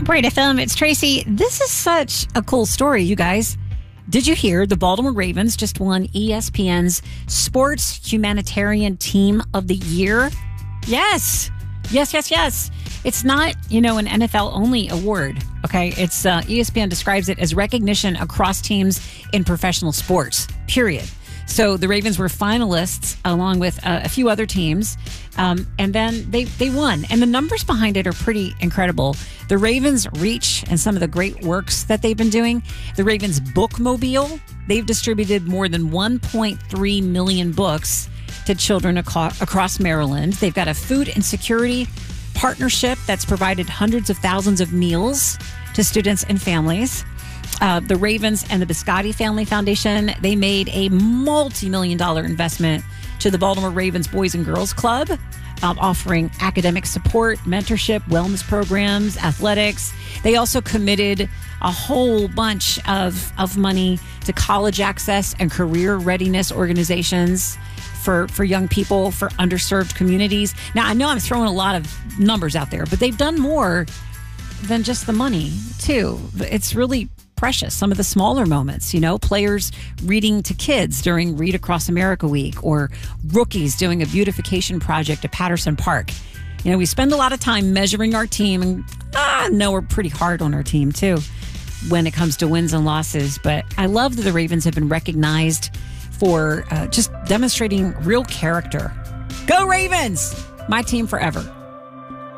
Brady FM, it's Tracy. This is such a cool story, you guys. Did you hear the Baltimore Ravens just won ESPN's Sports Humanitarian Team of the Year? Yes. It's not, an NFL-only award, okay? It's ESPN describes it as recognition across teams in professional sports, period. So the Ravens were finalists along with a few other teams, and then they won. And the numbers behind it are pretty incredible. The Ravens' reach and some of the great works that they've been doing. The Ravens Bookmobile, they've distributed more than 1.3 million books to children across Maryland. They've got a food insecurity partnership that's provided hundreds of thousands of meals to students and families. The Ravens and the Biscotti Family Foundation, they made a multi-million-dollar investment to the Baltimore Ravens Boys and Girls Club, offering academic support, mentorship, wellness programs, athletics. They also committed a whole bunch of money to college access and career readiness organizations for young people, for underserved communities. Now, I know I'm throwing a lot of numbers out there, but they've done more than just the money, too. It's really precious. Some of the smaller moments, players reading to kids during Read Across America Week, or rookies doing a beautification project at Patterson Park. We spend a lot of time measuring our team, and I know we're pretty hard on our team too when it comes to wins and losses. But I love that the Ravens have been recognized for just demonstrating real character. Go Ravens! My team forever.